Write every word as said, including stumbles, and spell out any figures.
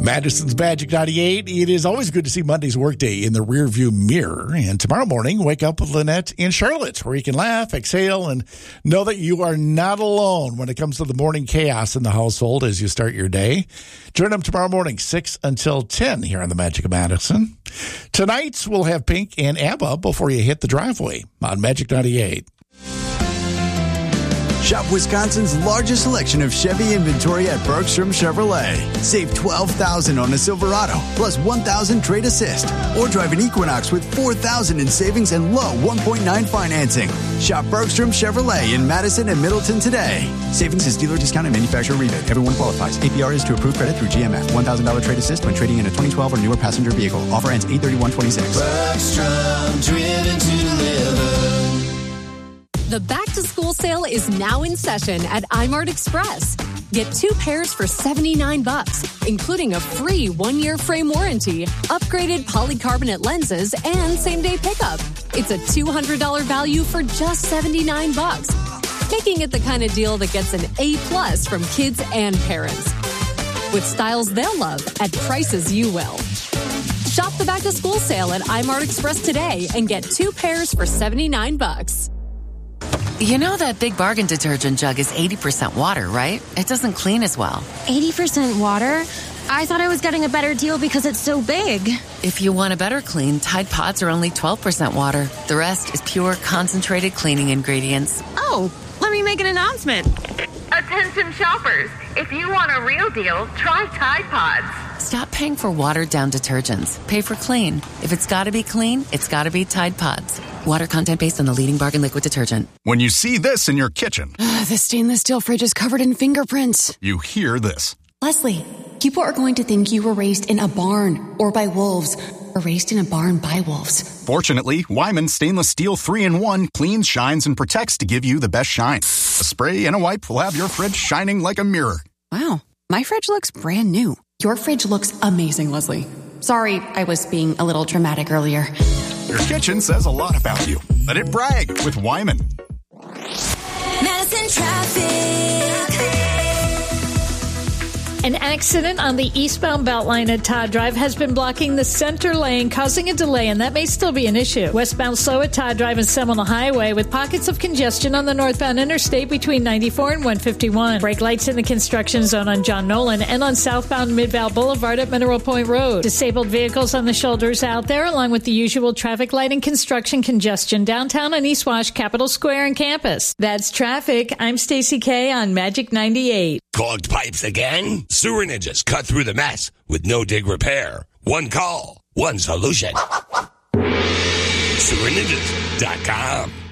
Madison's Magic ninety-eight. It is always good to see Monday's workday in the rearview mirror. And tomorrow morning, wake up with Lynette in Charlotte, where you can laugh, exhale, and know that you are not alone when it comes to the morning chaos in the household as you start your day. Join them tomorrow morning, six until ten here on the Magic of Madison. Tonight, we'll have Pink and ABBA before you hit the driveway on Magic ninety-eight. Shop Wisconsin's largest selection of Chevy inventory at Bergstrom Chevrolet. Save twelve thousand dollars on a Silverado, plus one thousand dollars trade assist. Or drive an Equinox with four thousand dollars in savings and low one point nine financing. Shop Bergstrom Chevrolet in Madison and Middleton today. Savings is dealer discount and manufacturer rebate. Everyone qualifies. A P R is to approved credit through G M F. one thousand dollars trade assist when trading in a twenty twelve or newer passenger vehicle. Offer ends eight thirty-one twenty-six. Bergstrom, driven to deliver. The back-to-school sale is now in session at iMart Express. Get two pairs for seventy-nine bucks, including a free one-year frame warranty, upgraded polycarbonate lenses, and same-day pickup. It's a two hundred dollars value for just seventy-nine bucks, making it the kind of deal that gets an A-plus from kids and parents. With styles they'll love at prices you will. Shop the back-to-school sale at iMart Express today and get two pairs for seventy-nine bucks. You know that Big Bargain detergent jug is eighty percent water, right? It doesn't clean as well. eighty percent water? I thought I was getting a better deal because it's so big. If you want a better clean, Tide Pods are only twelve percent water. The rest is pure, concentrated cleaning ingredients. Oh, let me make an announcement. Attention shoppers, if you want a real deal, try Tide Pods. Stop paying for watered-down detergents. Pay for clean. If it's got to be clean, it's got to be Tide Pods. Water content based on the leading Bargain liquid detergent. When you see this in your kitchen, the stainless steel fridge is covered in fingerprints. You hear this. Leslie, people are going to think you were raised in a barn or by wolves, or raised in a barn by wolves. Fortunately, Wyman Stainless Steel three in one cleans, shines, and protects to give you the best shine. A spray and a wipe will have your fridge shining like a mirror. Wow, my fridge looks brand new. Your fridge looks amazing, Leslie. Sorry, I was being a little dramatic earlier. Your kitchen says a lot about you. Let it brag with Wyman. Madison traffic. An accident on the eastbound Beltline at Todd Drive has been blocking the center lane, causing a delay, and that may still be an issue. Westbound slow at Todd Drive and Seminole Highway, with pockets of congestion on the northbound interstate between ninety-four and one fifty-one. Brake lights in the construction zone on John Nolan and on southbound Mid-Val Boulevard at Mineral Point Road. Disabled vehicles on the shoulders out there, along with the usual traffic light and construction congestion downtown on East Wash, Capitol Square, and campus. That's traffic. I'm Stacey K on Magic ninety-eight. Clogged pipes again? Sewer Ninjas cut through the mess with no dig repair. One call, one solution. sewer ninjas dot com